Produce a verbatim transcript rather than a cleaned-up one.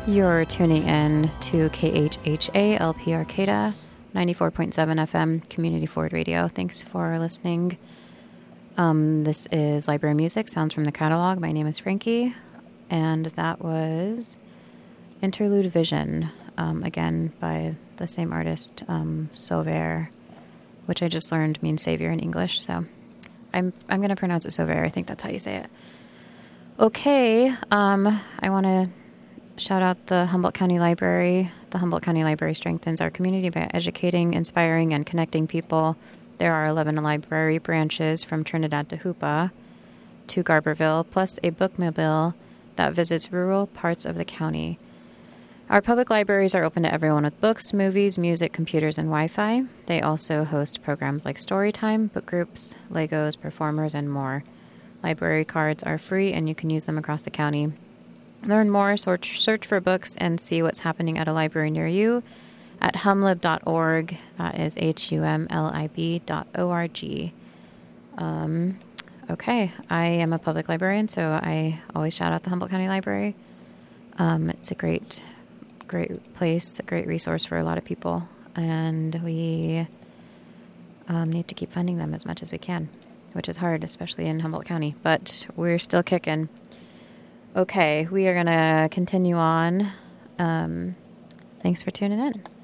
You're tuning in to K H H A L P Arcata, ninety-four point seven F M, Community Forward Radio. Thanks for listening. Um, this is Library Music, Sounds from the Catalog. My name is Frankie, and that was Interlude Vision, um, again, by the same artist, um, Sauveur, which I just learned means savior in English, so I'm I'm going to pronounce it Sauveur. I think that's how you say it. Okay, um, I want to shout out the Humboldt County Library. The Humboldt County Library strengthens our community by educating, inspiring, and connecting people. There are eleven library branches from Trinidad to Hoopa to Garberville, plus a bookmobile that visits rural parts of the county. Our public libraries are open to everyone with books, movies, music, computers, and Wi-Fi. They also host programs like Storytime, book groups, Legos, performers, and more. Library cards are free, and you can use them across the county. Learn more, search, search for books, and see what's happening at a library near you at humlib dot org. That is H U M L I B dot O R G. Um, okay, I am a public librarian, so I always shout out the Humboldt County Library. Um, it's a great, great place, a great resource for a lot of people, and we um, need to keep funding them as much as we can, which is hard, especially in Humboldt County, but we're still kicking. Okay, we are going to continue on. Um, thanks for tuning in.